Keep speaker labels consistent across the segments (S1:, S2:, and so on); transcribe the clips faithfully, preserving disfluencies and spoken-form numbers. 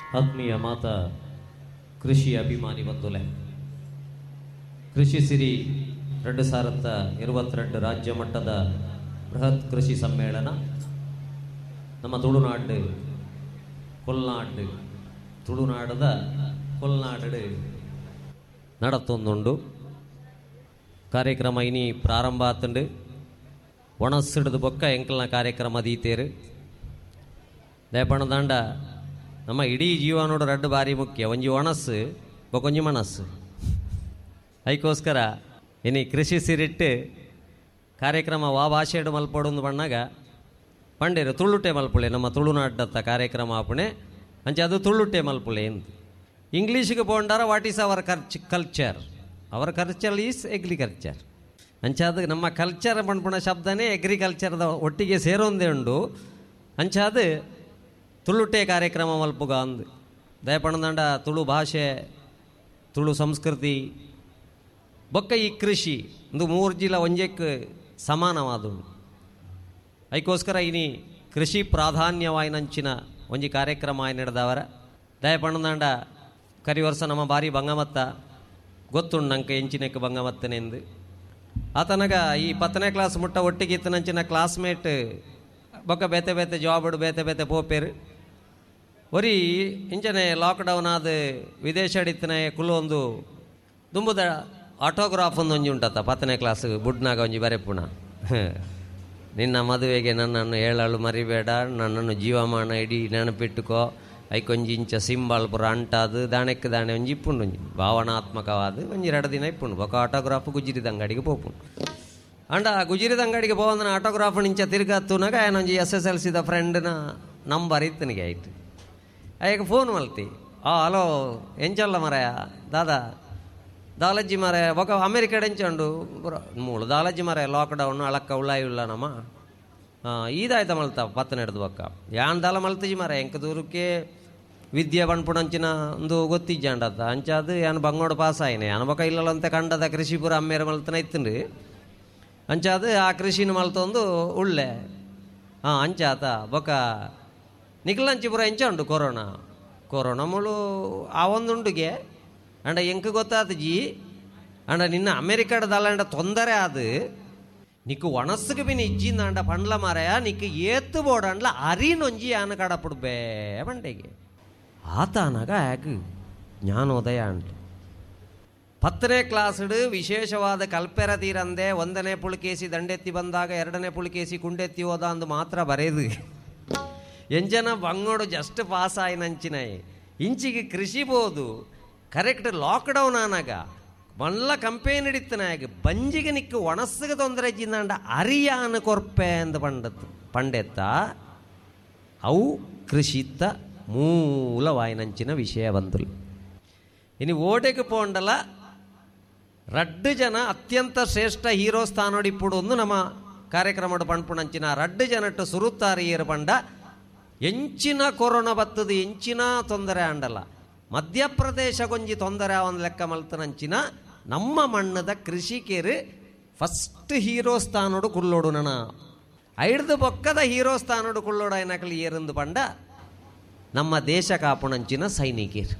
S1: ಆತ್ಮೀಯ ಮಾತಾ ಕೃಷಿ ಅಭಿಮಾನಿ ಬಂಧುಲೆ, ಕೃಷಿ ಸಿರಿ ಎರಡು ಸಾವಿರದ ಇರುವತ್ತೆರಡು ರಾಜ್ಯ ಮಟ್ಟದ ಬೃಹತ್ ಕೃಷಿ ಸಮ್ಮೇಳನ ನಮ್ಮ ತುಳುನಾಡು ಕೊಲ್ನಾಡು ತುಳುನಾಡದ ಕೊಲ್ನಾಡು നടത്തുന്നുണ്ട്. ಕಾರ್ಯಕ್ರಮ ಇನಿ ಪ್ರಾರಂಭ ಆತುಂಡು. ಒಣಸಿಡ್ದು ಬೊಕ್ಕ ಎಂಕಲ್ನ ಕಾರ್ಯಕ್ರಮ ದೀತೇರು ದಯಪಣದಾಂಡ ನಮ್ಮ ಇಡೀ ಜೀವನೋಡು ರಡ್ಡು ಬಾರಿ ಮುಖ್ಯ. ಒಂಜಿ ಒಣಸ್ಸು ಬೊಕೊಂಜಿ ಮನಸ್ಸು. ಅದಕ್ಕೋಸ್ಕರ ಇನಿ ಕೃಷಿ ಸಿರಿಟ್ಟು ಕಾರ್ಯಕ್ರಮ ವಾ ಭಾಷೆಡು ಮಲ್ಪಡೊಂದು ಬಣ್ಣಾಗ ಪಂಡೇರು ತುಳುಟೆ ಮಲ್ಪುಳೆ ನಮ್ಮ ತುಳುನಾಡತ್ತ ಕಾರ್ಯಕ್ರಮ ಆಪುಣೆ ಅಂಚೆ ಅದು ತುಳುಟೆ ಮಲ್ಪುಳೆ ಎಂದು. ಇಂಗ್ಲೀಷಿಗೆ ಪೋಂಡಾರ what is our ಕಲ್ಚ್ culture our culture is agriculture ಅಂಚೆ ಅದು ನಮ್ಮ ಕಲ್ಚರ್ ಪಣ್ಪುಣ ಶಬ್ದನೇ ಎಗ್ರಿಕಲ್ಚರ್ದ ಒಟ್ಟಿಗೆ ಸೇರೊಂದೇ ಉಂಡು. ಅಂಚೆ ಅದು ತುಳುಟೆ ಕಾರ್ಯಕ್ರಮ ಮಲ್ಪುಗ ಅಂದು ದಯಪಣದಂಡ ತುಳು ಭಾಷೆ ತುಳು ಸಂಸ್ಕೃತಿ ಬೊಕ್ಕ ಈ ಕೃಷಿ ಒಂದು ಮೂರು ಜಿಲ್ಲ ಒಂಜಕ್ಕೆ ಸಮಾನವಾದುಂಡು. ಅದಕ್ಕೋಸ್ಕರ ಇನಿ ಕೃಷಿ ಪ್ರಾಧಾನ್ಯವಾಯಿನಂಚಿನ ಒಂಜಿ ಕಾರ್ಯಕ್ರಮ ಆಯ್ ನಡೆದವರ ದಯಪಣದಂಡ ಕರಿ ವರ್ಷ ನಮ್ಮ ಬಾರಿ ಬಂಗಮತ್ತ ಗೊತ್ತುಂಡು ನಂಗೆ ಎಂಚಿನಕ್ಕೆ ಬಂಗಮತ್ತನೆಂದು ಆತನಗ ಈ ಪತ್ತನೇ ಕ್ಲಾಸ್ ಮುಟ್ಟ ಒಟ್ಟಿಗೆ ಇತ್ತನಂಚಿನ ಕ್ಲಾಸ್ಮೇಟ್ ಬೊಕ್ಕ ಬೇತೆ ಬೇತೆ ಜಾಬ್ ಬೇತೆ ಬೇತೆ ಪೋಪೇರು ಒರಿ ಇಂಚನೆ ಲಾಕ್ಡೌನ್ ಆದ ವಿದೇಶ ಅಡಿತ್ತನೆ ಕುಲ್ಲೊಂದು ದುಂಬುದ ಆಟೋಗ್ರಾಫ್ ಒಂದು ಒಂಜಿ ಉಂಟತ್ತ ಪತ್ತನೇ ಕ್ಲಾಸ್ ಬುಡ್ನಾಗ ಒಂಜಿ ಬರೆಪುಣ ನಿನ್ನ ಮದುವೆಗೆ ನನ್ನನ್ನು ಹೇಳಲು ಮರಿಬೇಡ, ನನ್ನನ್ನು ಜೀವಮಾನ ಇಡೀ ನೆನಪಿಟ್ಟುಕೋ, ಐಕೊಂಜಿ ಇಂಚ ಸಿಂಬಲ್ ಪುರ ಅಂಟಾದು ದಾಣೆಕ್ಕೆ ದಾಣೆ ಒಂಜಿ ಇಪ್ಪುಂಡು ಒಂಜಿ ಭಾವನಾತ್ಮಕವಾದ ಒಂಜಿ ಎರಡು ದಿನ ಇಪ್ಪುಂಡು ಬೊಕ್ಕ ಆಟೋಗ್ರಾಫ್ ಗುಜಿರಿದ ಅಂಗಡಿಗೆ ಪೋಪುಂಡು. ಅಂಡ ಗುಜಿರಿದ ಅಂಗಡಿಗೆ ಹೋಗಂದ್ರೆ ಆಟೋಗ್ರಾಫ್ ಇಂಚ ತಿರ್ಗತ್ತುನಾಗ ಏನೊಂಜಿ ಎಸ್ ಎಸ್ ಎಲ್ ಸಿದ ಫ್ರೆಂಡ್ನ ನಂಬರ್ ಇತ್ತನಿಗೆ ಆಯ್ತು. ಅಯ್ಯಗ ಫೋನ್ ಮಲ್ತಿ, ಆ ಹಲೋ ಎಂಚಲ್ಲ ಮರಯ ದಾದಾ ದಾಲಜ್ಜಿ ಮರ ಬೊಕ ಅಮೇರಿಕಡ್ ಎಂಚಂಡು ಮೂಳು ದಾಲಜ್ಜಿ ಮರ ಲಾಕ್ಡೌನ್ ಅಳಕ್ಕ ಉಳ್ಳಾಯಿಲ್ಲ ನಮ್ಮ ಈದಾಯ್ತ ಮಲ್ತ ಪತ್ತನ ಹಿಡ್ದು ಬೊಕ್ಕ ಯಾನ್ ದಾಲ ಮಲ್ತಜಿ ಮರ ಎಂಕ ದೂರಕ್ಕೆ ವಿದ್ಯೆ ಬಣ್ಪುಣಂಚಿನ ಒಂದು ಗೊತ್ತಿಜ್ಜಂಡತ್ತ ಅಂಚಾದು ಯಾನು ಬಂಗೋಡು ಪಾಸ್ ಆಯ್ನೆ ಯಾನು ಬೊಕ ಇಲ್ಲಂತೆ ಕಂಡದ ಕೃಷಿಪುರ ಅಮ್ಮೇರ ಮಲ್ತನ ಇತ್ತಂಡು ಅಂಚಾದು ಆ ಕೃಷಿನ ಮಲ್ತೊಂದು ಉಳ್ಳೆ ಹಾಂ ಅಂಚಾತ ಬೊಕ ನಿಖಲಂಚಿಪುರ ಎಂಚ ಉಂಡು ಕೊರೋನಾ ಕೊರೋನಾ ಮುಳು ಆ ಒಂದುಂಡುಗೆ ಅಂಡ ಎಂಕ ಗೊತ್ತಾದ ಜಿ ಅಂಡ ನಿನ್ನ ಅಮೇರಿಕಾಡ ದಲ್ಲಂಡ ತೊಂದರೆ ಆದು ನಿಕ್ಕು ಒಣಸ್ಸಿಗೆ ಬಿನ ಇಜ್ಜಿಂದ ಅಂಡ ಪಂಡ್ಲ ಮಾರಯ ನಿಕ್ಕು ಏತ್ತು ಬೋಡಂಡ್ಲ ಅರಿನೊಂಜಿ ಆನ ಕಡಪುಡ್ಬೇ ಬಂಡೆಗೆ ಆತನಾಗ ಯಾಕೆ ಜ್ಞಾನೋದಯ ಅಂಡ್ ಪತ್ತನೇ ಕ್ಲಾಸ್ಡ್ ವಿಶೇಷವಾದ ಕಲ್ಪೆರ ತೀರಂದೆ ಒಂದನೇ ಪುಳಿಕೇಸಿ ದಂಡೆತ್ತಿ ಬಂದಾಗ ಎರಡನೇ ಪುಳಿಕೇಸಿ ಕುಂಡೆತ್ತಿ ಹೋದ ಅಂದು ಮಾತ್ರ ಬರೆದು ಎಂಜನ ಬಂಗೋಡು ಜಸ್ಟ್ ಪಾಸ್ ಆಯ್ನಂಚಿನ ಇಂಚಿಗೆ ಕೃಷಿ ಬೋದು ಕರೆಕ್ಟ್ ಲಾಕ್ಡೌನ್ ಆನಾಗ ಮಲ್ಲ ಕಂಪೇನ್ ಹಿಡಿತನಾಗ ಬಂಜಿಗೆ ನಿಕ್ಕು ಒಣಸ್ಸಿಗೆ ತೊಂದರೆ ಜಿಂದಾಂಡ ಅರಿಯಾನ ಕೊರ್ಪೆ ಅಂದು ಪಂಡತ್ತು ಪಂಡೆತ್ತ ಅವು ಕೃಷಿತ್ತ ಮೂಲವಾಯಿನಂಚಿನ ವಿಷಯ ಬಂತು. ಇನ್ನು ಓಟೆಗೆ ಪೋಂಡಲ ರಡ್ಡು ಜನ ಅತ್ಯಂತ ಶ್ರೇಷ್ಠ ಹೀರೋ ಸ್ಥಾನೋಡಿಪ್ಪುಡು ಒಂದು ನಮ್ಮ ಕಾರ್ಯಕ್ರಮದ ಪಣ್ಪುಣಂಚಿನ ರಡ್ಡು ಜನಟ್ಟು ಸುರುತ್ತಾರಿಯರು ಪಂಡ ಎಂಚಿನ ಕೊರೋನಾ ಬತ್ತದು ಎಂಚಿನ ತೊಂದರೆ ಆಂಡಲ್ಲ ಮಧ್ಯಪ್ರದೇಶ ಗೊಂಜಿ ತೊಂದರೆ ಒಂದು ಲೆಕ್ಕ ಮಲ್ತನಂಚಿನ ನಮ್ಮ ಮಣ್ಣದ ಕೃಷಿಕೇರು ಫಸ್ಟ್ ಹೀರೋ ಸ್ಥಾನೋಡು ಕುಳ್ಳೋಡು ನನ ಐಡ್ದು ಬೊಕ್ಕದ ಹೀರೋ ಸ್ಥಾನೋಡು ಕುಳ್ಳೋಡು ಏನಕಲಿ ಏರಂದು ಪಂಡ ನಮ್ಮ ದೇಶ ಕಾಪುಣಂಚಿನ ಸೈನಿಕೇರು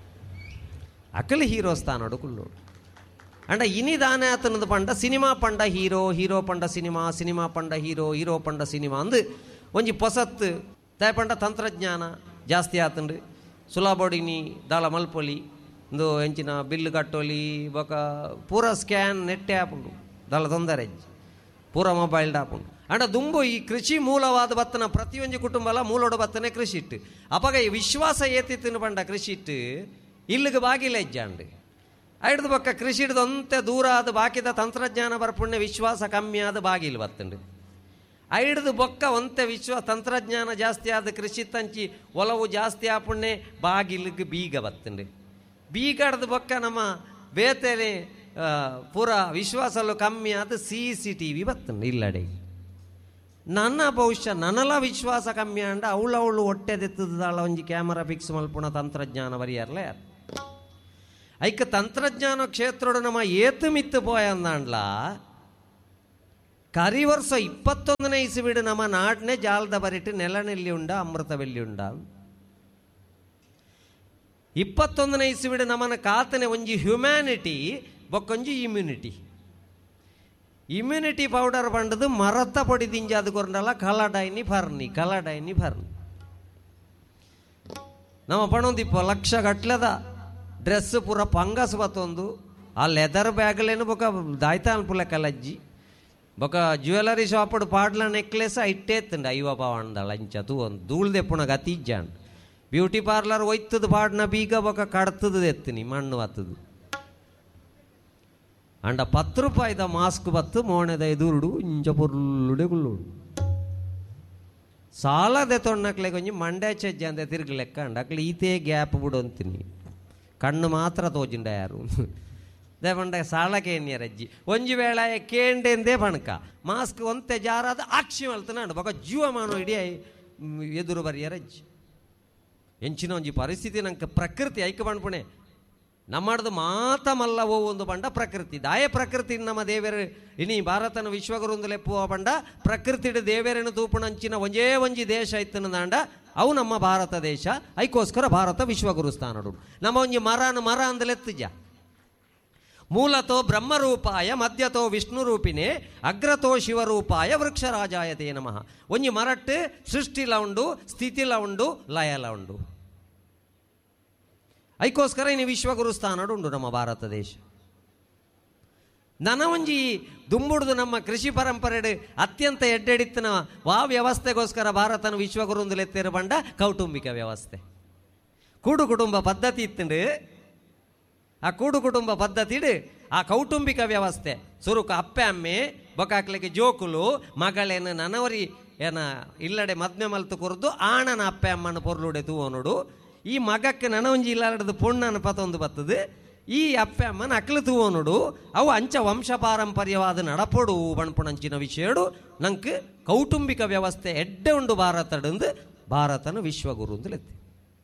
S1: ಅಕಲಿ ಹೀರೋ ಸ್ಥಾನೋಡು ಕುಳ್ಳೋಡು ಅಂಡ ಇನಿ ದಾನೆ ಆತನದು ಪಂಡ ಸಿನಿಮಾ ಪಂಡ ಹೀರೋ ಹೀರೋ ಪಂಡ ಸಿನಿಮಾ ಸಿನಿಮಾ ಪಂಡ ಹೀರೋ ಹೀರೋ ಪಂಡ ಸಿನಿಮಾ ಅಂದು ಒಂಜಿ ಪೊಸತ್ತು ದಯಪಂಡ ತಂತ್ರಜ್ಞಾನ ಜಾಸ್ತಿ ಆತಂಡು ಸುಲಭೋಡಿನಿ ದಾಳ ಮಲ್ಪೊಲಿ ಒಂದು ಎಂಚಿನ ಬಿಲ್ಲು ಕಟ್ಟೋಲಿ ಬೊಕ ಪೂರ ಸ್ಕ್ಯಾನ್ ನೆಟ್ಟೆ ಆಪುಂಡು ದಾಳ ತೊಂದರೆ ಪೂರ ಮೊಬೈಲ್ಡ್ ಆಪುಂಡು ಅಂಡ ದುಂಬು ಈ ಕೃಷಿ ಮೂಲವಾದ ಬತ್ತನ ಪ್ರತಿಯೊಂದು ಕುಟುಂಬಲ ಮೂಲೋಡ ಬತ್ತನೆ ಕೃಷಿ ಇಟ್ಟು ಅಪಗ ಈ ವಿಶ್ವಾಸ ಏತಿತ್ತಿನ ಪಂಡ ಕೃಷಿ ಇಟ್ಟು ಇಲ್ಲಿಗೆ ಬಾಗಿಲ ಇಜ್ಜಾಂಡು ಐಡ್ದು ಬೊಕ್ಕ ಕೃಷಿ ಹಿಡ್ದು ಅಂತೆ ದೂರ ಆದ ಬಾಕಿದ ತಂತ್ರಜ್ಞಾನ ಬರ್ಪುಣ್ಯ ವಿಶ್ವಾಸ ಕಮ್ಮಿ ಆದ ಬಾಗಿಲು ಬತ್ತಂಡು ಐಡ್ದು ಬೊಕ್ಕ ಒಂತೆ ವಿಶ್ವ ತಂತ್ರಜ್ಞಾನ ಜಾಸ್ತಿ ಆದ ಕೃಷಿ ತಂಚಿ ಒಲವು ಜಾಸ್ತಿ ಆಪುಣ್ಣೆ ಬಾಗಿಲಿಗೆ ಬೀಗ ಬತ್ತಂಡು ಬೀಗ ಹಿಡ್ದು ಬೊಕ್ಕ ನಮ್ಮ ಬೇತೆನೆ ಪೂರ ವಿಶ್ವಾಸಲು ಕಮ್ಮಿ ಆದ ಸಿ ಸಿ ಟಿ ವಿ ಬತ್ತಂಡು ಇಲ್ಲಡೆ ನನ್ನ ಬಹುಶಃ ನನ್ನಲ ವಿಶ್ವಾಸ ಕಮ್ಮಿ ಅಂಡ ಅವಳು ಅವಳು ಹೊಟ್ಟೆದೆತ್ತದಾಳ ಒಂಜಿ ಕ್ಯಾಮರಾ ಫಿಕ್ಸ್ ಮಲ್ಪುಣ ತಂತ್ರಜ್ಞಾನ ಬರಿಯರ್ಲೆ ಐಕ ತಂತ್ರಜ್ಞಾನ ಕ್ಷೇತ್ರೋಡು ನಮ್ಮ ಏತು ಮಿತ್ತು ಪೋಯ ಅಂದಾಂಡ್ಲ ಕರಿ ವರ್ಷ ಇಪ್ಪತ್ತೊಂದನೇ ಇಸುವಿಡು ನಮ್ಮ ನಾಡನೆ ಜಾಲದ ಬರಿಟ್ಟು ನೆಲನೆಲ್ಲಿ ಉಂಡ ಅಮೃತ ಬೆಲ್ಲಿ ಉಂಡ ಇಪ್ಪತ್ತೊಂದನೇ ಇಸುವಿಡು ನಮ್ಮನ ಕಾತನೆ ಒಂಜಿ ಹ್ಯುಮ್ಯಾನಿಟಿ ಬೊಕ್ಕೊಂಜಿ ಇಮ್ಯುನಿಟಿ. ಇಮ್ಯುನಿಟಿ ಪೌಡರ್ ಪಂಡದು ಮರತ ಪೊಡಿ ತಿಂಜಿ ಅದು ಕೊರಡಲ್ಲ ಕಲಡೈನಿ ಫರ್ನಿ ಕಲಡೈನಿ ಫರ್ನಿ ನಮ್ಮ ಪಣೊಂದಿಪ್ಪ ಲಕ್ಷ ಗಟ್ಲದ ಡ್ರೆಸ್ ಪೂರ ಪಂಗಸ್ ಬತ್ತೊಂದು ಆ ಲೆದರ್ ಬ್ಯಾಗ್ಲೇನು ಬೊಕ ದಾಯ್ತಾ ಅನ್ಪುಲ ಕಲಜ್ಜಿ ಬೊಕ ಜ್ಯುವೆಲರಿ ಶಾಪಡ್ ಪಾಡ್ಲ ನೆಕ್ಲೆಸ್ ಇಟ್ಟೇತ್ತಂಡು ಐವ ಪಾವಂಡಲ ಇಂಚ ತೂ ಒಂದು ಧೂಳ್ದೆಪ್ಪುಣ ಗತಿಜ್ಜಾನ್ ಬ್ಯೂಟಿ ಪಾರ್ಲರ್ ಒಯ್ತದ ಪಾಡ್ನ ಬೀಗ ಬೊಕ ಕಡ್ತದ ಎತ್ತನಿ ಮಣ್ಣು ಬತ್ತದು ಅಂಡ ಪತ್ತು ರೂಪಾಯಿದ ಮಾಸ್ಕ್ ಬತ್ತು ಮೋಣೆದ ಎದುರುಡು ಇಂಚ ಪೊರ್ಲುಡೆ ಗುಳ್ಳುಡು ಸಾಲದೆ ತೊಣ್ಣಕ್ಲೆ ಕೊಂಚ ಮಂಡ್ಯ ಚೆಜ್ಜೆ ಅಂತ ತಿರುಗಿ ಲೆಕ್ಕ ಅಂಡ ಅಕ್ಲೆ ಈತೇ ಗ್ಯಾಪ್ ಬಿಡು ಅಂತೀನಿ ಕಣ್ಣು ಮಾತ್ರ ತೋಜಿಂಡ ಯಾರು ದೇವಂಡ ಸಾಲಕ್ಕೆ ಎಣ್ಣಿಯರಜ್ಜಿ ಒಂಜಿ ವೇಳೆ ಕೇಂಡೆಂದೇ ಬಣಕ ಮಾಸ್ಕ್ ಒಂತೆ ಜಾರಾದ ಆಕ್ಷಿ ಮಲ್ತನಾಡು ಬೊಕ ಜೀವ ಮಾನು ಇಡೀ ಎದುರು ಬರಿಯರಜ್ಜಿ ಎಂಚಿನ ಒಂಜಿ ಪರಿಸ್ಥಿತಿ ನಂಗೆ ಪ್ರಕೃತಿ ಐಕ ಬಣ್ಪುಣೆ ನಮ್ಮದು ಮಾತ ಮಲ್ಲ ಓ ಒಂದು ಬಂಡ ಪ್ರಕೃತಿ ದಾಯ ಪ್ರಕೃತಿ ನಮ್ಮ ದೇವರ ಇನಿ ಭಾರತನ ವಿಶ್ವಗುರುಂದು ಲೆಪ್ಪುವ ಬಂಡ ಪ್ರಕೃತಿಡ ದೇವರನ್ನು ತೂಪುಣಂಚಿನ ಒಂಜೇ ಒಂಜಿ ದೇಶ ಇತ್ತನ ದಾಂಡ ಅವು ನಮ್ಮ ಭಾರತ ದೇಶ ಐಕೋಸ್ಕರ ಭಾರತ ವಿಶ್ವಗುರು ಸ್ಥಾನಡು ನಮ್ಮ ಒಂಜಿ ಮರನ ಮರ ಅಂದಲೆತ್ತುಜ ಮೂಲತೋ ಬ್ರಹ್ಮರೂಪಾಯ ಮಧ್ಯತೋ ವಿಷ್ಣು ರೂಪಿನೇ ಅಗ್ರತೋ ಶಿವರೂಪಾಯ ವೃಕ್ಷರಾಜಾಯತೆ ನಮಃ ಒಂಜಿ ಮರಟ್ಟು ಸೃಷ್ಟಿಲ ಉಂಡು ಸ್ಥಿತಿಲ ಉಂಡು ಲಯಲ ಉಂಡು ಐಕೋಸ್ಕರ ಇನ್ನು ವಿಶ್ವಗುರು ಸ್ಥಾನಡು ಉಂಡು ನಮ್ಮ ಭಾರತ ದೇಶ ನನ ಒಂಜಿ ದುಂಬುಡ್ದು ನಮ್ಮ ಕೃಷಿ ಪರಂಪರೆಡು ಅತ್ಯಂತ ಎಡ್ಡೆಡಿತ್ತಿನ ವಾ ವ್ಯವಸ್ಥೆಗೋಸ್ಕರ ಭಾರತನ ವಿಶ್ವಗುರುಂದು ಲೆತ್ತೇರು ಬಂಡ ಕೌಟುಂಬಿಕ ವ್ಯವಸ್ಥೆ ಕೂಡು ಕುಟುಂಬ ಪದ್ಧತಿ ಇತ್ತಂಡು ಆ ಕೂಡು ಕುಟುಂಬ ಪದ್ಧತಿಡು ಆ ಕೌಟುಂಬಿಕ ವ್ಯವಸ್ಥೆ ಸುರುಕು ಅಪ್ಪೆ ಅಮ್ಮೆ ಬೊಕಾಕ್ಲಿಗೆ ಜೋಕುಲು ಮಗಳೇನು ನನವರಿ ಏನ ಇಲ್ಲಡೆ ಮದ್ಮೆ ಮಲ್ತು ಕುರ್ದು ಆಣನ ಅಪ್ಪೆ ಅಮ್ಮನ ಪೊರ್ಲುಡೆ ತೂವನುಡು ಈ ಮಗಕ್ಕೆ ನನ ಒಂಜಿ ಇಲ್ಲಡದು ಪೊಣ್ಣನ ಪತೊಂದು ಬತ್ತದು ಈ ಅಪ್ಪೆ ಅಮ್ಮನ ಅಕ್ಲು ತೂವನುಡು ಅವು ಅಂಚ ವಂಶ ಪಾರಂಪರ್ಯವಾದ ನಡಪೊಡು ಬಣ್ಪುಣಂಚಿನ ವಿಷಯಡು ನಂಗೆ ಕೌಟುಂಬಿಕ ವ್ಯವಸ್ಥೆ ಎಡ್ಡೆ ಉಂಡು ಭಾರತಡು ಭಾರತನ ವಿಶ್ವಗುರು ಅಂತ ಲೆತ್ತಿ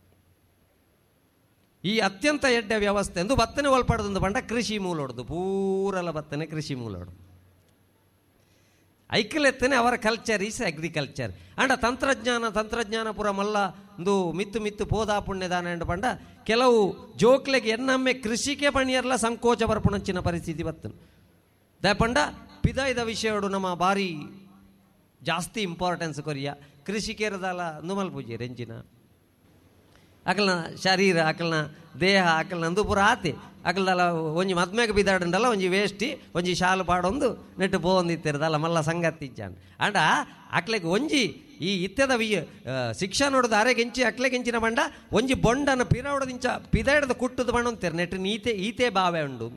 S1: ಈ ಅತ್ಯಂತ ಎಡ್ಡೆ ವ್ಯವಸ್ಥೆ ಎಂದು ಬತ್ತನೆ ಒಲ್ಪಡದು ಬಂಡ ಕೃಷಿ ಮೂಲೋಡ್ದು ಪೂರಲ ಬತ್ತನೆ ಕೃಷಿ ಮೂಲೋಡು ಐಕ್ಯಲೆತ್ತನೆ ಅವರ ಕಲ್ಚರ್ ಈಸ್ ಅಗ್ರಿಕಲ್ಚರ್ ಅಂಡ ತಂತ್ರಜ್ಞಾನ ತಂತ್ರಜ್ಞಾನ ಪುರ ಮಲ್ಲ ಒಂದು ಮಿತ್ತು ಮಿತ್ತು ಪೋದಾ ಪುಣ್ಯದಾನ ಎಂಡು ಬಂಡ ಕೆಲವು ಜೋಕ್ಲೆಗೆ ಎನ್ನಮ್ಮೆ ಕೃಷಿಗೆ ಪಣಿಯರ್ಲ ಸಂಕೋಚ ಬರ್ಪುಣಂಚಿನ ಪರಿಸ್ಥಿತಿ ಬತ್ತನು ದಯಪಂಡ ಪಿದಾಯ್ದ ವಿಷಯಡು ನಮ್ಮ ಭಾರಿ ಜಾಸ್ತಿ ಇಂಪಾರ್ಟೆನ್ಸ್ ಕೊರಿಯ ಕೃಷಿಕೇರದಲ್ಲ ನುಮಲ್ ಪೂಜೆ ರೆಂಜಿನ ಅಕಲ್ನ ಶರೀರ ಅಕಲ್ನ ದೇಹ ಅಕಲ್ನ ಅಂದು ಪುರ ಆತಿ ಅಕಲ್ದಲ್ಲ ಒಂಜಿ ಮದ್ಮೆಗೆ ಬಿದ್ದಾಡಂಡಲ್ಲ ಒಂಜಿ ವೇಷ್ಟಿ ಒಂಜಿ ಶಾಲು ಪಾಡೊಂದು ನೆಟ್ಟು ಪೋಂದಿತ್ತಿರದಲ್ಲ ಮಲ್ಲ ಸಂಗತಿ ಇಚ್ಚಾಂಡ್ ಅಂಡ ಅಕ್ಲೆಗೆ ಒಂಜಿ ಈ ಇತ್ಯದ ವಿ ಶಿಕ್ಷಣ ನೋಡಿದ ಅರೆಗೆಂಚಿ ಅಕ್ಲೆಗೆಂಚಿನ ಬಂಡ ಒಂಜಿ ಬೊಂಡನ ಪಿರವಡದಿಂಚ ಪಿದಾಡದ ಕುಟ್ಟದ ಬಣ್ಣ ಅಂತೀರಿ ನೆಟ್ಟು ನೀತೆ ಈತೆ ಬಾವೆ ಉಂಡು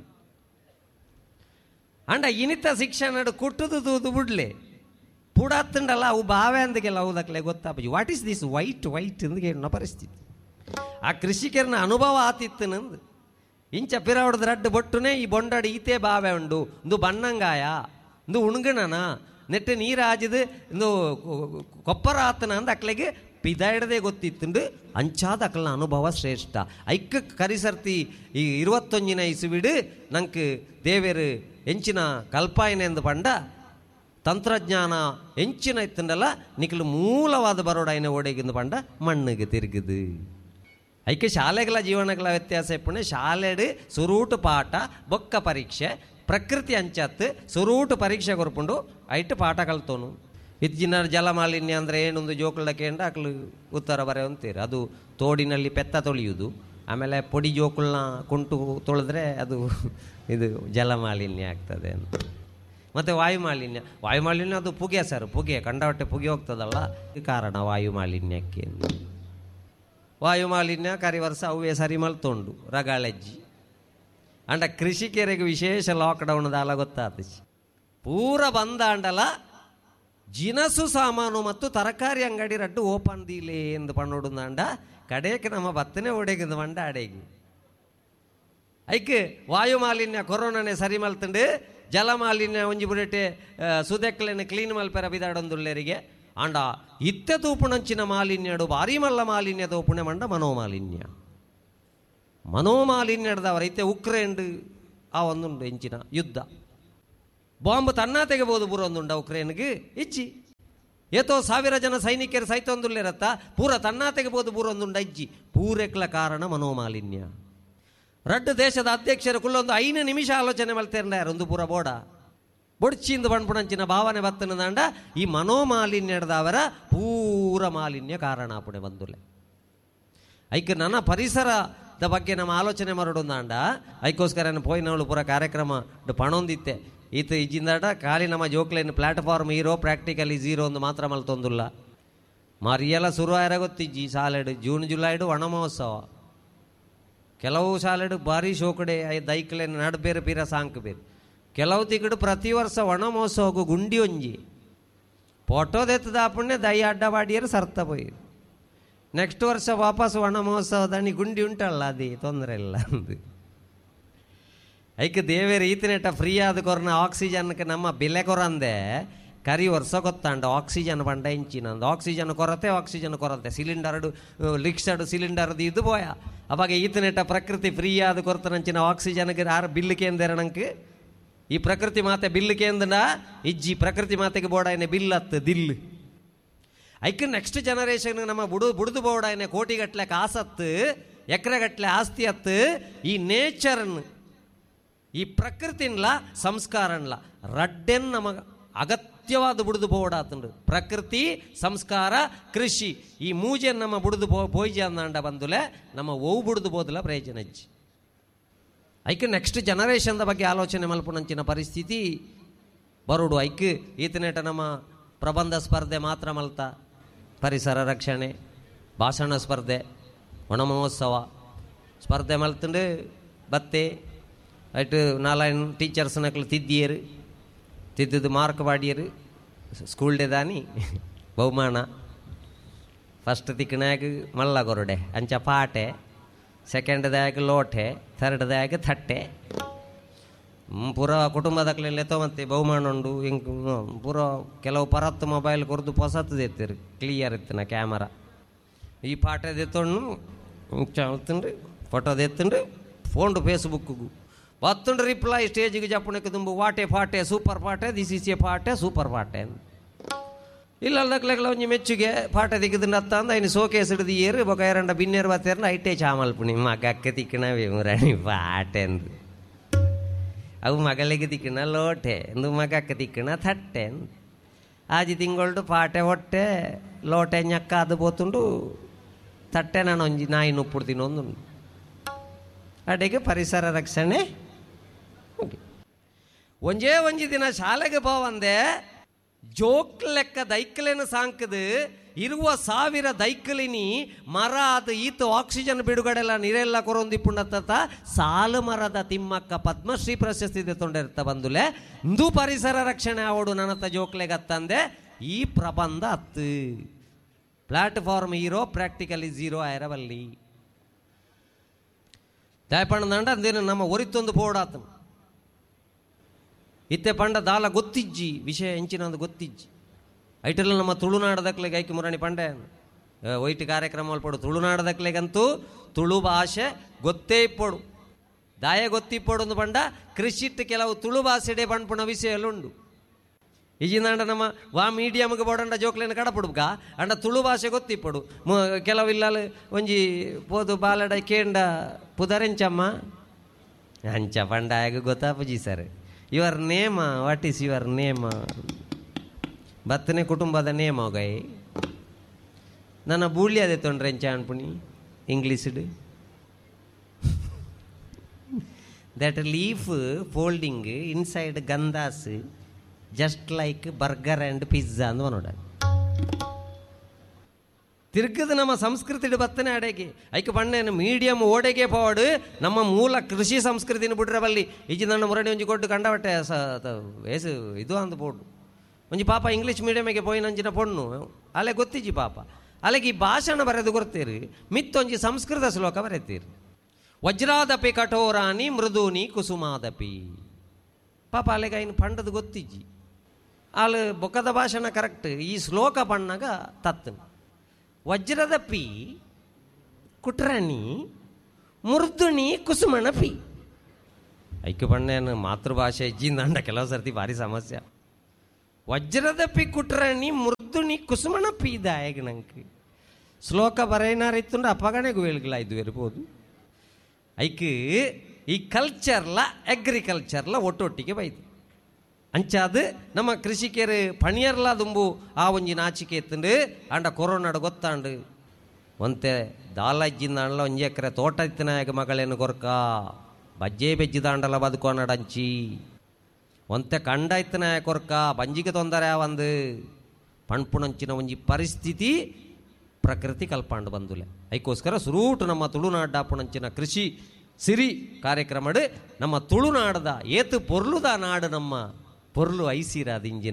S1: ಅಂಡ ಇನಿತ ಶಿಕ್ಷಣ ಕುಟ್ಟದು ತೂದು ಬಿಡ್ಲೆ ಪುಡತ್ತಂಡಲ್ಲ ಅವು ಬಾವೆ ಅಂದಗೆಲ್ಲ ಹೌದಕ್ಲೆ ಗೊತ್ತಾಪಜಿ what is this white white ಅಂದಗೆ ಎನ್ನ ಪರಿಸ್ಥಿತಿ ಆ ಕೃಷಿಕರನ ಅನುಭವ ಆತಿತ್ತು ನಂದು ಇಂಚ ಪಿರವಡದ ರಡ್ಡು ಬೊಟ್ಟುನೇ ಈ ಬೊಂಡಾಡು ಈತೆ ಬಾವೆ ಉಂಡು ಇಂದು ಬಣ್ಣಂಗಾಯ ಇಂದು ಉಣ್ಗಣನ ನೆಟ್ಟು ನೀರಾಜಿದು ಇಂದು ಕೊಪ್ಪರ ಆತನ ಅಂದ ಅಕ್ಲೆಗೆ ಪಿದಾಯ್ಡದೆ ಗೊತ್ತಿತ್ತುಂಡು ಅಂಚಾದ ಅಕ್ಲನ ಅನುಭವ ಶ್ರೇಷ್ಠ ಐಕ್ಕ ಕರಿಸರ್ತಿ ಈ ಇರುವತ್ತೊಂಜಿನ ಇಸುವಿಡು ನಂಗೆ ದೇವೇರು ಎಂಚಿನ ಕಲ್ಪಾಯನೆ ಎಂದು ಪಂಡ ತಂತ್ರಜ್ಞಾನ ಎಂಚಿನ ಇತ್ತಂಡಲ್ಲ ನಿಖಲು ಮೂಲವಾದ ಬರೋಡಾಯಿನ ಓಡೆಗಿಂದು ಪಂಡ ಮಣ್ಣಿಗೆ ತಿರುಗುದು ಐಕೆ ಶಾಲೆಗಳ ಜೀವನಗಳ ವ್ಯತ್ಯಾಸ ಇಪ್ಪಣೆ ಶಾಲೆಡು ಸುರೂಟು ಪಾಠ ಬೊಕ್ಕ ಪರೀಕ್ಷೆ ಪ್ರಕೃತಿ ಅಂಚತ್ತು ಸುರೂಟು ಪರೀಕ್ಷೆ ಕೊರ್ಪುಂಡು ಐಟು ಪಾಠ ಕಲ್ತೋನು ಇತ್ತಿನ ಜಲಮಾಲಿನ್ಯ ಅಂದರೆ ಏನೊಂದು ಜೋಕುಳಕ್ಕೆ ಎಂಡ ಅಕ್ಲು ಉತ್ತರ ಬರೆ ಅಂತೀರಿ ಅದು ತೋಡಿನಲ್ಲಿ ಪೆತ್ತ ತೊಳೆಯುವುದು ಆಮೇಲೆ ಪೊಡಿ ಜೋಕುಳನ್ನ ಕುಂಟು ತೊಳೆದ್ರೆ ಅದು ಇದು ಜಲಮಾಲಿನ್ಯ ಆಗ್ತದೆ ಅಂತ ಮತ್ತು ವಾಯುಮಾಲಿನ್ಯ ವಾಯುಮಾಲಿನ್ಯ ಅದು ಪುಗೆ ಸರ್ ಪುಗೆ ಕಂಡವಟ್ಟೆ ಪುಗೆ ಹೋಗ್ತದಲ್ಲ ಕಾರಣ ವಾಯುಮಾಲಿನ್ಯಕ್ಕೆ ವಾಯುಮಾಲಿನ್ಯ ಕರಿವರ್ಷ ಅವೇ ಸರಿ ಮಲ್ತೊಂಡು ರಗಾಳೆಜ್ಜಿ ಅಂಡ ಕೃಷಿಕರಿಗೆ ವಿಶೇಷ ಲಾಕ್ಡೌನ್ ದಾಲ ಗೊತ್ತಾದ ಪೂರ ಬಂದ ಅಂಡಲ ಜಿನಸು ಸಾಮಾನು ಮತ್ತು ತರಕಾರಿ ಅಂಗಡಿ ರಡ್ಡು ಓಪನ್ ದೀಲೆ ಎಂದು ಪಣ್ಣೋಡು ಅಂಡ ಕಡೆಗೆ ನಮ್ಮ ಬತ್ತನೆ ಒಡೆಗಿಂದು ಮಂಡ ಅಡೆಗಿ ಐಕೆ ವಾಯುಮಾಲಿನ್ಯ ಕೊರೋನಾನೇ ಸರಿ ಮಲ್ತಂಡು ಜಲಮಾಲಿನ್ಯ ಒಂಜಿ ಬುಡಟೆ ಸುದೆಕ್ಲೆನೆ ಕ್ಲೀನ್ ಮಲ್ಪೆರ ಬಿದಾಡೊಂದುಳ್ಳರಿಗೆ ಅಂಡ ಇತ್ತೆ ತೂಪುಣಂಚಿನ ಮಾಲಿನ್ಯಡು ಭಾರಿ ಮಲ್ಲ ಮಾಲಿನ್ಯ ತೂಪುಣೆ ಮಂಡ ಮನೋಮಾಲಿನ್ಯ ಮನೋಮಾಲಿನ್ಯಡ್ದವರ ಇತ್ತೆ ಉಕ್ರೇನ್ ಆ ಒಂದುಂಡು ಎಂಚಿನ ಯುದ್ಧ ಬಾಂಬ್ ತನ್ನ ತೆಗೆಬೋದು ಬುರ ಒಂದುಂಡ ಉಕ್ರೇನ್ಗೆ ಇಚ್ಚಿ ಏತೋ ಸಾವಿರ ಜನ ಸೈನಿಕರು ಸೈತೊಂದುಲ್ಲಿರತ್ತ ಪೂರ ತನ್ನ ತೆಗೆಬೋದು ಪೂರ ಒಂದುಂಡು ಅಜ್ಜಿ ಪೂರೆಕ್ಲ ಕಾರಣ ಮನೋಮಾಲಿನ್ಯ. ರಡ್ಡು ದೇಶದ ಅಧ್ಯಕ್ಷರು ಕುಲ್ಲೊಂದು ಐದು ನಿಮಿಷ ಆಲೋಚನೆ ಮಲ್ತೇರ್ನಾರ ಒಂದು ಪೂರ ಬೋಡ ಬೊಡ್ಚಿಂದ ಬಣ್ಪುಣಂಚಿನ ಭಾವನೆ ಬತ್ತನದಾಂಡ ಈ ಮನೋಮಾಲಿನ್ಯದವರ ಪೂರ ಮಾಲಿನ್ಯ ಕಾರಣ ಪುಣೆ ಬಂದುಲೆ. ಐಕೆ ನನ್ನ ಪರಿಸರದ ಬಗ್ಗೆ ನಮ್ಮ ಆಲೋಚನೆ ಮರಡೊಂದಾಂಡ ಐಕೋಸ್ಕರ ಪೋಯಿನವಳು ಪೂರ ಕಾರ್ಯಕ್ರಮ ಪಣೊಂದಿತ್ತೆ ಈತ ಇಜ್ಜಿಂದಾಟ ಖಾಲಿ ನಮ್ಮ ಜೋಕ್ಲೇನು ಪ್ಲಾಟ್ಫಾರ್ಮ್ ಹೀರೋ ಪ್ರಾಕ್ಟಿಕಲಿ ಝೀರೋ ಒಂದು ಮಾತ್ರ ಮಲ್ತೊಂದುಲ್ಲ. ಮರಿಯೆಲ್ಲ ಶುರು ಆಯ್ರ ಗೊತ್ತಿಜ್ಜಿ ಶಾಲೆಡು ಜೂನ್ ಜುಲೈಡು ಒಣ ಮಹೋತ್ಸವ. ಕೆಲವು ಶಾಲೆಡು ಭಾರಿ ಶೋಕಡೆ ದೈಕ್ಲೇನು ನಡ್ಬೇರು ಪೀರ ಸಾಂಕ್ ಬೇರು. ಕೆಲವು ತಿಗಡು ಪ್ರತಿ ವರ್ಷ ಒಣ ಮಹೋತ್ಸವಕ್ಕೂ ಗುಂಡಿ ಒಂಜಿ ಫೋಟೋದೆತ್ತದ ಪುಣ್ಯ ದೈ ಅಡ್ಡ ಬಾಡಿಯರು ಸರ್ತ ಪೋಯಿರು. ನೆಕ್ಸ್ಟ್ ವರ್ಷ ವಾಪಸ್ ಒಣ ಮಹೋತ್ಸವದಣಿ ಗುಂಡಿ ಉಂಟಲ್ಲ ಅದೇ ತೊಂದರೆ ಇಲ್ಲ ಅಂದು ಐಕೆ ದೇವೇರು ಈತನೆಟ ಫ್ರೀ ಆದ ಕೊರನ ಆಕ್ಸಿಜನ್ಗೆ ನಮ್ಮ ಬೆಲೆ ಕೊರಂದೆ ಕರಿ ವರ್ಷ ಗೊತ್ತಾಂಡ ಆಕ್ಸಿಜನ್ ಬಂಡ ಇಂಚಿನಂದು ಆಕ್ಸಿಜನ್ ಕೊರತೆ ಆಕ್ಸಿಜನ್ ಕೊರತೆ ಸಿಲಿಂಡರ್ಡು ಲಿಕ್ಸಡು ಸಿಲಿಂಡರ್ದು ಇದು ಬೋಯ ಅವಾಗ ಈತನೆಟ ಪ್ರಕೃತಿ ಫ್ರೀ ಆದ ಕೊರತನಂಚಿನ ಆಕ್ಸಿಜನ್ಗೆ ಯಾರು ಬಿಲ್ಲು ಕೇಂದ್ರನಂಗೆ ಈ ಪ್ರಕೃತಿ ಮಾತೆ ಬಿಲ್ಲು ಕೇಂದ್ರ ಇಜ್ಜಿ ಪ್ರಕೃತಿ ಮಾತೆಗೆ ಬೋಡಾಯನೆ ಬಿಲ್ ಹತ್ತು ದಿಲ್ಲು ಐಕೆ ನೆಕ್ಸ್ಟ್ ಜನರೇಷನ್ ನಮ್ಮ ಬುಡು ಬುಡ್ದು ಬೋಡಾಯನೆ ಕೋಟಿಗಟ್ಲೆ ಕಾಸತ್ತು ಎಕರೆಗಟ್ಲೆ ಆಸ್ತಿ ಹತ್ತು ಈ ನೇಚರನ್ನು ಈ ಪ್ರಕೃತಿನ್ಲ ಸಂಸ್ಕಾರನ್ಲ ರಡ್ಡೆನ್ ನಮಗ ಅಗತ್ಯವಾದ ಬುಡ್ದು ಬೋಡಾತಂಡು ಪ್ರಕೃತಿ ಸಂಸ್ಕಾರ ಕೃಷಿ ಈ ಮೂಜೆ ನಮ್ಮ ಬುಡ್ದು ಬೋ ಬೋಯ್ಜಿ ಅಂದಾಂಡ ಬಂದುಲೆ ನಮ್ಮ ಓ ಬುಡ್ದು ಬೋದಲ ಪ್ರಯೋಜನ ಅಜ್ಜಿ ಐಕೆ ನೆಕ್ಸ್ಟ್ ಜನರೇಷನ್ದ ಬಗ್ಗೆ ಆಲೋಚನೆ ಮಲ್ಪುನಂಚಿನ ಪರಿಸ್ಥಿತಿ ಬರುಡು ಐಕ್ ಈತನೇಟ ನಮ್ಮ ಪ್ರಬಂಧ ಸ್ಪರ್ಧೆ ಮಾತ್ರ ಮಲ್ತ ಪರಿಸರ ರಕ್ಷಣೆ ಭಾಷಣ ಸ್ಪರ್ಧೆ ಒಣ ಮಹೋತ್ಸವ ಸ್ಪರ್ಧೆ ಮಲ್ತಂಡು ಬತ್ತೆ ಐಟು ನಾಲ್ಕು ಟೀಚರ್ಸ್ನಕ್ಲು ತಿದ್ದಿಯರು ತಿದ್ದಿದ್ದು ಮಾರ್ಕ್ ಬಾಡಿಯರು ಸ್ಕೂಲ್ ಡೇ ದಾನಿ ಬಹುಮಾನ ಫಸ್ಟ್ ತಿಕ್ಕನಾಗ ಮಲ್ಲ ಗೊರಡೆ ಅಂಚ ಪಾಟೆ ಸೆಕೆಂಡ್ದಾಗ ಲೋಟೆ ಥರ್ಡ್ದಾಗ ಥಟ್ಟೆ ಪೂರ ಕುಟುಂಬದಕ್ಲೆಲ್ಲ ಎತ್ತೋ ಬಹುಮಾನ ಉಂಡು ಹಿಂಗೆ ಪೂರ ಕೆಲವು ಪರತ್ತು ಮೊಬೈಲ್ ಕೊರ್ದು ಹೊಸತ್ತು ಎತ್ತಿರು ಕ್ಲಿಯರ್ ಇತ್ತು ಕ್ಯಾಮರಾ ಈ ಪಾಟದ ಎತ್ತೊಂಡು ಚಲ್ತಂಡು ಫೋಟೋದ ಎತ್ತಂಡು ಫೋನ್ಡು ಫೇಸ್ಬುಕ್ಗೂ ಬತ್ತುಂಡು ರಿಪ್ಲೈ ಸ್ಟೇಜಿಗೆ ಜಪ್ಪಣಕ್ಕೆ ತುಂಬ ವಾಟೆ ಪಾಟೆ super ಪಾಟೆ this is A ಪಾಟೆ super ಪಾಟೆ ಇಲ್ಲದಕ್ಲೆಗ್ಲ ಒಂಜಿ ಮೆಚ್ಚುಗೆ ಪಾಠ ದಿಕ್ಕದಿಂದ ಅತ್ತ ಅಂದ ಇನ್ನು ಸೋಕೇಸ್ ಹಿಡಿದು ಏರು ಬೊಕ ಎರಡ ಬಿನ್ನೇರು ಬತ್ತೇರ್ನ ಐಟೇ ಚಾಮಲ್ಪುಣಿ ಮಗ ಅಕ್ಕ ತಿಕ್ಕಣವೇ ಮುರಾಣಿ ಪಾಟೆ ಅಂದು ಅವು ಮಗಳಿಗೆ ತಿಕ್ಕಣ ಲೋಟೆ ಎಂದು ಮಗ ಅಕ್ಕ ತಿಕ್ಕಣ ಥಟ್ಟೆ ಆಜಿ ತಿಂಗಳು ಪಾಟೆ ಹೊಟ್ಟೆ ಲೋಟೆ ñಕ್ಕ ಅದು ಬೋತುಂಡು ತಟ್ಟೆ ನಾನು ಒಂಜಿ ನಾಯಿ ನುಪ್ಪುಡ್ತೀನಿ ಒಂದು ಅಡೆಗೆ ಪರಿಸರ ರಕ್ಷಣೆ ಒಂಜೇ ಒಂಜಿ ದಿನ ಶಾಲೆಗೆ ಹೋವಂದೆ ಜೋಕ್ ಲೆಕ್ಕ ದೈಕಲೇನು ಸಾಂಕದು ಇರುವ ಸಾವಿರ ದೈಕಲಿನಿ ಮರ ಅದು ಈತ ಆಕ್ಸಿಜನ್ ಬಿಡುಗಡೆಲ್ಲ ನೀರೆಲ್ಲ ಕೊರೊಂದಿಪ್ಪುಂಡತ್ತ ಸಾಲು ಮರದ ತಿಮ್ಮಕ್ಕ ಪದ್ಮಶ್ರೀ ಪ್ರಶಸ್ತಿ ತೊಂಡಿರ್ತ ಬಂದುಲೆ ಇಂದು ಪರಿಸರ ರಕ್ಷಣೆ ಆವಡು ನನ್ನತ್ತ ಜೋಕ್ಲೆಗತ್ತಂದೆ ಈ ಪ್ರಬಂಧ ಹತ್ತು ಪ್ಲಾಟ್ಫಾರ್ಮ್ ಹೀರೋ ಪ್ರಾಕ್ಟಿಕಲಿ ಝೀರೋ ಆಯರವಲ್ಲಿ ದಯಪಣ್ಣದಂಡ ಅಂದೇನು ನಮ್ಮ ಒರಿತೊಂದು ಪೋಡಾತನು ಇತ್ತೆ ಪಂಡ ದಾಲ ಗೊತ್ತಿಜ್ಜಿ ವಿಷಯ ಹೆಂಚಿನೊಂದು ಗೊತ್ತಿಜ್ಜಿ ಐಟೆಲ್ಲ ನಮ್ಮ ತುಳುನಾಡದಕ್ಲೆಗೆ ಐಕಿ ಮುರಾಣಿ ಪಂಡೆ ಒಯ್ಟಿ ಕಾರ್ಯಕ್ರಮ ಪಡು ತುಳುನಾಡದಕ್ಲೆಗಂತೂ ತುಳು ಭಾಷೆ ಗೊತ್ತೇ ಇಪ್ಪಡು ದಾಯ ಗೊತ್ತಿಪ್ಪಡು ಒಂದು ಪಂಡ ಕೃಷಿಟ್ಟು ಕೆಲವು ತುಳು ಭಾಷೆಡೆ ಪಂಡ್ಪುಣ ವಿಷಯಲ್ಲುಂಡು ಈಜಿಂದಾಂಡ ನಮ್ಮ ವಾ ಮೀಡಿಯಮ್ಗೆ ಬೋಡಂಡ ಜೋಕ್ಲೇನು ಕಡಪುಡುಗ ಅಂಡ ತುಳು ಭಾಷೆ ಗೊತ್ತಿಪ್ಪಡು ಕೆಲವು ಇಲ್ಲಲು ಒಂಜಿ ಪೋದು ಬಾಲಡ ಕೇಂಡ ಪುದರೆಂಚಮ್ಮ ಅಂಚ ಪಂಡಾಗ ಗೊತ್ತಾಪುಜಿ sir your name what is your ನೇಮ ಬತ್ತನೆ ಕುಟುಂಬದ ನೇಮ ಗೈ ನನ್ನ ಬೂಳ್ಳಿ ಅದೇ ತೊಂಡ್ರೆ ಎಂಚ ಅನ್ಪುಣಿ ಇಂಗ್ಲೀಷ್ಡು that leaf folding inside ಗಂಧಾಸ್ just like burger and pizza ಅಂದು ನೋಡ ತಿರ್ಗದು ನಮ್ಮ ಸಂಸ್ಕೃತಿ ಬತ್ತನೆ ಅಡೆಗೆ ಐಕೆ ಬಣ್ಣೇನು ಮೀಡಿಯಮ್ ಓಡೆಗೆ ಪೋಡು ನಮ್ಮ ಮೂಲ ಕೃಷಿ ಸಂಸ್ಕೃತಿನ ಬಿಡ್ರೆ ಬಲ್ಲಿ ಈಜಿ ನನ್ನ ಮುರಡಿ ಒಂಜಿ ಕೊಟ್ಟು ಕಂಡಬಟ್ಟೆ ವೇಸು ಇದು ಅಂದು ಪೋಡು ಒಂಜಿ ಪಾಪ ಇಂಗ್ಲೀಷ್ ಮೀಡಿಯಮಿಗೆ ಪೋಯಿ ನಂಚಿನ ಪೊಣ್ಣು ಅಲೆ ಗೊತ್ತಿಜ್ಜಿ ಪಾಪ ಅಲೆಗೆ ಈ ಭಾಷಣ ಬರೆದು ಕೊಡ್ತೀರಿ ಮಿತ್ತೊಂಜಿ ಸಂಸ್ಕೃತ ಶ್ಲೋಕ ಬರೆತೀರಿ ವಜ್ರಾದಪಿ ಕಠೋರಾನಿ ಮೃದೂನಿ ಕುಸುಮಾದಪಿ ಪಾಪ ಅಲೆಗೆ ಐನು ಪಂಡದು ಗೊತ್ತಿಜ್ಜಿ ಅಲ್ಲಿ ಬೊಕ್ಕದ ಭಾಷಣ ಕರೆಕ್ಟ್ ಈ ಶ್ಲೋಕ ಪಣ್ಣಗ ತತ್ತು ವಜ್ರದ ಪಿ ಕುಟ್ರಣಿ ಮುರ್ದುಣಿ ಕುಸುಮಣ ಪಿ ಐಕ್ಯ ಪಣ್ಣೇನು ಮಾತೃಭಾಷೆ ಇಜ್ಜಿಂದ ಕೆಲವು ಸರ್ತಿ ಭಾರಿ ಸಮಸ್ಯೆ ವಜ್ರದ ಪಿ ಕುಟ್ರಣಿ ಮೃದುಣಿ
S2: ನೀ ಕುಸುಮಣ ಪೀದಾಯಗ ನಂಗೆ ಶ್ಲೋಕ ಬರೆಯನಾರಿತ್ತುಂಡು ಅಪ್ಪಗಣೆಗೂ ವೇಳ್ಗಳಾಯ್ದು ಇರ್ಬೋದು. ಐಕ್ ಈ ಕಲ್ಚರ್ಲ ಅಗ್ರಿಕಲ್ಚರ್ಲ ಒಟ್ಟೊಟ್ಟಿಗೆ ಬೈದು ಅಂಚಾದು ನಮ್ಮ ಕೃಷಿಕರು ಪಣಿಯರ್ಲ ದುಂಬು ಆ ಒಂಜಿ ನಾಚಿಕೆ ಎತ್ತುಂಡು ಅಂಡ ಕೊರೋನಾಡು ಗೊತ್ತಾಂಡು ಒಂತೆ ದಾಲಜ್ಜಿಂದ ಅಂಡ್ಲ ಒಂಜಿ ಎಕರೆ ತೋಟ ಇತ್ತಿನಾಯಕ ಮಗಳೇನು ಕೊರ್ಕ ಬಜ್ಜೆ ಬೆಜ್ಜಿದಾಂಡಲ ಬದುಕೋನಡಂಚಿ ಒಂತೆ ಕಂಡ ಇತ್ತಿನಾಯ ಕೊರ್ಕ ಬಂಜಿಗೆ ತೊಂದರೆ ಒಂದು ಪಣ್ಪುಣಂಚಿನ ಒಂಜಿ ಪರಿಸ್ಥಿತಿ ಪ್ರಕೃತಿ ಕಲ್ಪಾಂಡು ಬಂದುಲೆ. ಅದಕ್ಕೋಸ್ಕರ ಸುರೂಟು ನಮ್ಮ ತುಳುನಾಡಾಪುಣಂಚಿನ ಕೃಷಿ ಸಿರಿ ಕಾರ್ಯಕ್ರಮಡು ನಮ್ಮ ತುಳುನಾಡದ ಏತು ಪೊರ್ಲುದ ನಾಡು ನಮ್ಮ ಪೊರ್ಲು ಐಸಿರಾದ ಇಂಜಿನ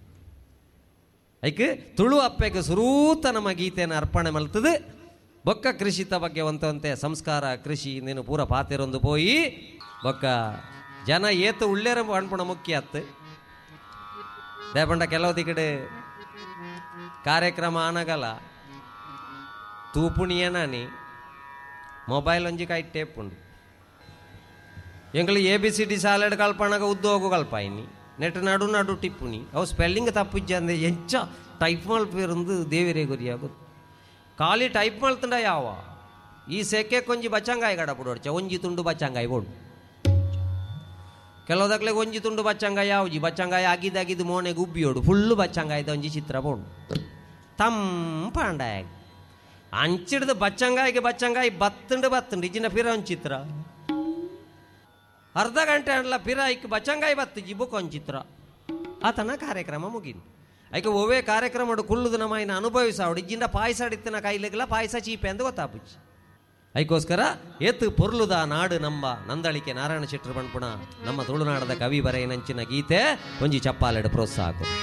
S2: ಐಕ್ ತುಳು ಅಪ್ಪೆಗೆ ಸುರೂತ ನಮ್ಮ ಗೀತೆಯನ್ನು ಅರ್ಪಣೆ ಮಲ್ತದು. ಬೊಕ್ಕ ಕೃಷಿತ ಬಗ್ಗೆ ಒಂತೆ ಸಂಸ್ಕಾರ ಕೃಷಿ ನೀನು ಪೂರ ಪಾತಿರೊಂದು ಪೋಯಿ ಬೊಕ್ಕ ಜನ ಏತು ಉಳ್ಳೇರ ಅನ್ಪುಣ ಮುಖ್ಯ ಅತ್ತು ದೇಪಂಡ ಕೆಲವು ಕಡೆ ಕಾರ್ಯಕ್ರಮ ಆನಗಲ ತೂಪುಣಿಯನಾನಿ ಮೊಬೈಲ್ ಒಂಜಿ ಕೈ ಟೇಪ್ ಉಂಡು ಎಂಗ್ಳು A B C D ಸಾಲೆಡ್ ಕಲ್ಪನಾಗ ಉದ್ದೋಗು ಕಲ್ಪಾಯಿನಿ net ನಡು ನಡು ಟಿಪ್ಪುನಿ ಅವು ಸ್ಪೆಲ್ಲಿಂಗ್ ತಪ್ಪಿಜ್ಜ ಅಂದೆ ಎಂಚ ಟೈಪ್ ಮಲ್ಪೇರೊಂದು ದೇವಿರೇ ಗುರಿಯಾಗೋದು ಖಾಲಿ ಟೈಪ್ ಮಲ್ತಂಡ ಯಾವ ಈ ಸೆಕೆ ಕೊಂಜಿ ಬಚ್ಚಂಗಾಯಿ ಗಡ ಬಿಡೋಡ್ಚ ಒಂಜಿ ತುಂಡು ಬಚ್ಚಂಗಾಯಿ ಬೋಡು ಕೆಲವುದಕ್ಲೆ ಒಂಜಿ ತುಂಡು ಬಚ್ಚಂಗಾಯಿ ಯಾವ್ಜಿ ಬಚ್ಚಂಗಾಯಿ ಆಗಿದ್ದಾಗಿದ್ದು ಮೋನೆಗೆ ಉಬ್ಬಿಯೋಡು ಫುಲ್ಲು ಬಚ್ಚಂಗಾಯ್ದ ಒಂಜಿ ಚಿತ್ರ ಬೋಡು ತಂಪಾಂಡಾಯ ಅಂಚಿಡ್ದು ಬಚ್ಚಂಗಾಯಿಗೆ ಬಚ್ಚಂಗಾಯಿ ಬತ್ತಂಡು ಬತ್ತಂಡು ಇಜಿನ ಪಿರ ಒಂದು ಚಿತ್ರ ಅರ್ಧ ಗಂಟೆ ಅಂಡ್ಲ ಪಿರ ಇಕ್ ಬಚ್ಚಂಗಾಯಿ ಬತ್ತಜಿ ಬುಕ್ ಒಂದು ಚಿತ್ರ ಆತನ ಕಾರ್ಯಕ್ರಮ ಮುಗಿದು ಐಕೆ ಒವೇ ಕಾರ್ಯಕ್ರಮ ಕುಲ್ಲುದು ನಮ್ಮ ಇನ್ನು ಅನುಭವಿಸಾವಡು ಇಜ್ಜಿಂದ ಪಾಯಸ ಅಡಿತ್ತಿನ ಕಾಯಿಲೆಗೆಲ್ಲ ಪಾಯಸ ಚೀಪೆ ಅಂತ ಗೊತ್ತಾಪುಚ್ಚಿ. ಅದಕ್ಕೋಸ್ಕರ ಏತು ಪೊರ್ಲುದ ನಾಡು ನಂಬ ನಂದಳಿಕೆ ನಾರಾಯಣ ಶೆಟ್ಟರು ಬಣ್ಪುಣ ನಮ್ಮ ತುಳುನಾಡದ ಕವಿ ಬರೆಯನಂಚಿನ ಗೀತೆ ಒಂಜಿ ಚಪ್ಪಾಲೆಡು ಪ್ರೋತ್ಸಾಹ.